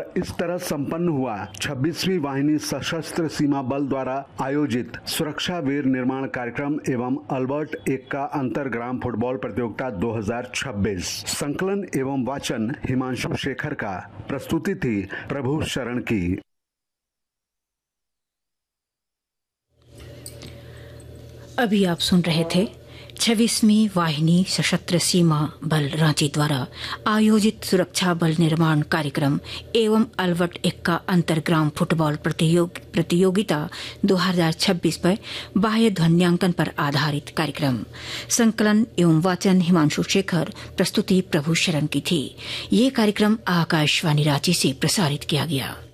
इस तरह संपन्न हुआ 26वीं वाहिनी सशस्त्र सीमा बल द्वारा आयोजित सुरक्षा वीर निर्माण कार्यक्रम एवं अल्बर्ट एक्का अंतरग्राम फुटबॉल प्रतियोगिता 2026। संकलन एवं वाचन हिमांशु शेखर का, प्रस्तुति थी प्रभु शरण की। अभी आप सुन रहे थे 26वीं वाहिनी सशस्त्र सीमा बल रांची द्वारा आयोजित सुरक्षा बल निर्माण कार्यक्रम एवं अल्बर्ट एक्का अंतरग्राम फुटबॉल प्रतियोगिता 2026 पर बाह्य ध्वन्यांकन पर आधारित कार्यक्रम। संकलन एवं वाचन हिमांशु शेखर, प्रस्तुति प्रभु शरण की थी। ये कार्यक्रम आकाशवाणी रांची से प्रसारित किया गया।